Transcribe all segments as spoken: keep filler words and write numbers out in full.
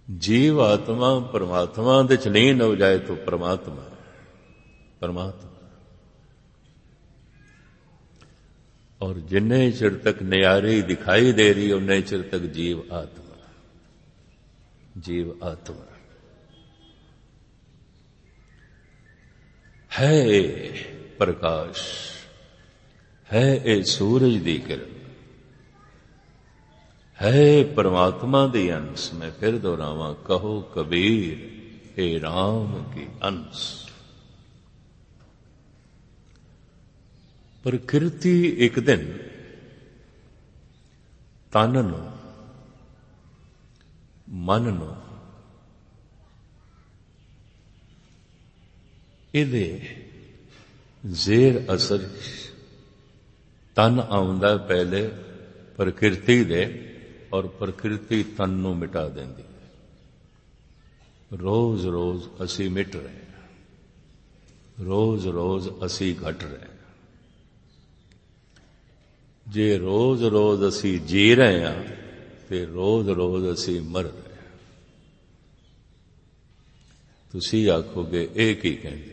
जीव आत्मा परमात्मा दे च लीन हो जाए तो परमात्मा परमात्मा। और जिन्ने चिर तक न्यारी दिखाई दे रही उन्ने चिर तक जीव आत्मा जीव आत्मा है। प्रकाश है ए सूरज दी किरण है परमात्मा दी अंश। मैं फिर दोहरावां, कहो कबीर हे राम की अंश। प्रकृति एक दिन तन नूं मन नूं इहदे जेर असर तन आउंदा पहले प्रकृति दे और प्रकृति तन नूं मिटा देंदी है। रोज रोज असी मिट रहे हैं, रोज रोज असी घट रहे हैं। जे रोज रोज असी जी रहे हैं ते रोज रोज असी मर रहे हैं। तुसी आखोगे ये की कहंदे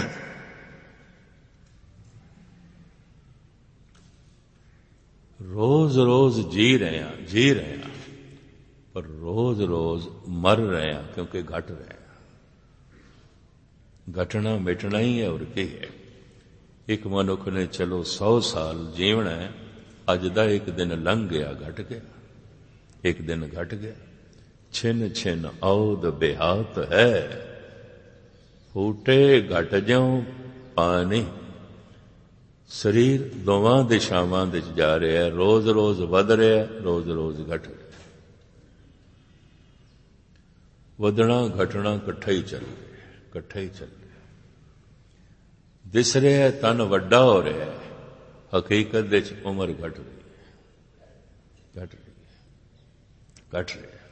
रोज रोज जी रहे हैं जी रहे हैं पर रोज रोज मर रहे हैं, क्योंकि घट रहे हैं। घटना मिटना ही है और की है। एक मनुख ने चलो सौ साल जीवना है, अज दा एक दिन लंघ गया घट गया, एक दिन घट गया। छिन छिन औद बेहात है, फूटे घट ज्यों पानी। शरीर दोवां दिशावां विच जा रहा है, रोज रोज वध रहा है, रोज रोज घट रहा है। वधना घटना कट्ठा ही चल रहा है, कट्ठा ही चल रहा है। दिस रहा है तन वड्डा हो रहा है, हकीकत विच उम्र घट रही है, घट रही है, घट रही है।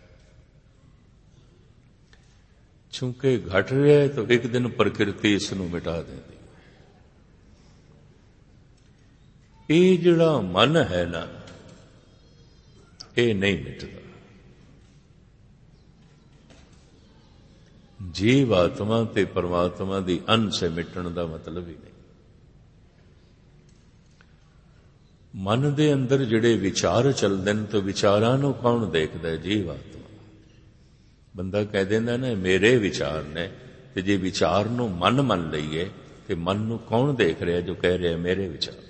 चूंकि घट रहा है तो एक दिन प्रकृति इसनूं मिटा देती। ये जिहड़ा मन है ना, ये नहीं मिटदा। जीव आत्मा ते परमात्मा दी अंश मिटण दा मतलब ही नहीं। मन दे अंदर जिहड़े विचार चलदे ने तो विचारां नूं कौन देखदा है? जीव आत्मा। बंदा कह देंदा ना मेरे विचार ने, ते जे विचार नूं मन मन लईए ते मन नूं कौन देख रहा जो कह रहा मेरे विचार।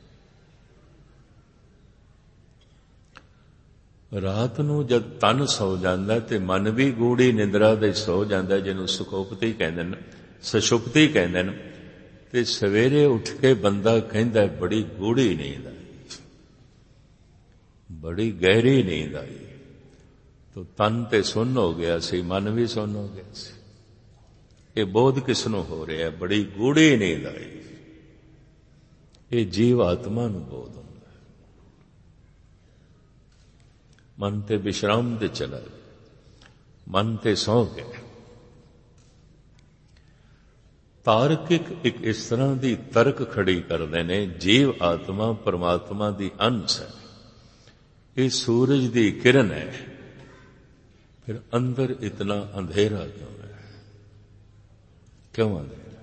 रात नूं जद तन सौ जांदा ते मन भी गूढ़ी निंदरा दे सौ जांदा, जिन्हों सुखोपती कहंदे ने, सुषुप्ति कहंदे ने। ते सवेरे उठ के बंदा कहंदा बड़ी गूढ़ी नींद आई, बड़ी गहरी नींद आई। तो तन ते सुन्न हो गया सी, मन भी सुन्न हो गया सी। ये बोध किसनों हो रहा है? बड़ी गूढ़ी नींद आई। ये जीव आत्मा नूं बोध होंदा। मन ते विश्राम ते चला गया, मन ते सौ गया। तार्किक एक इस तरह की तर्क खड़ी करते ने, जीव आत्मा परमात्मा दी अंश है, ये सूरज दी किरण है, फिर अंदर इतना अंधेरा क्यों है? क्यों अंधेरा?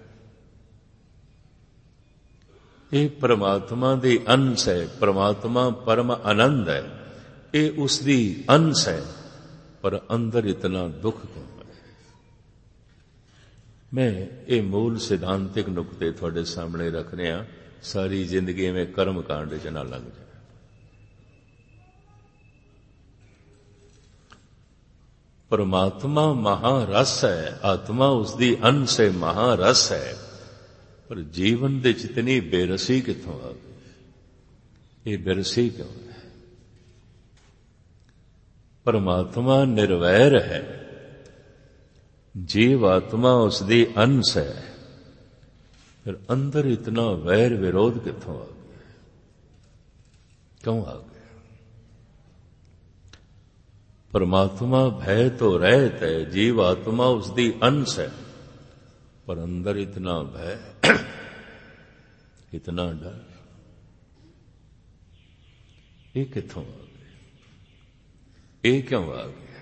ये परमात्मा दी अंश है, परमात्मा परम आनंद है, ये उसदी अंश है, पर अंदर इतना दुख क्यों है? मैं ये मूल सिद्धांतिक नुकते थोड़े सामने रख रहा। सारी जिंदगी में कर्म कांड च ना लग जाए। परमात्मा महारस है, आत्मा उसदी अंश है, महारस है, पर जीवन दे जितनी बेरसी कित्थों आ गई? ये बेरसी क्यों है? परमात्मा निर्वैर है, जीव आत्मा उसदी अंश है, फिर अंदर इतना वैर विरोध कित्थों आ गया? क्यों आ गया? परमात्मा भय तो रहत है, जीव आत्मा उसदी अंश है, पर अंदर इतना भय, इतना डर, ये कित्थों आ गया? ये क्यों आ गया?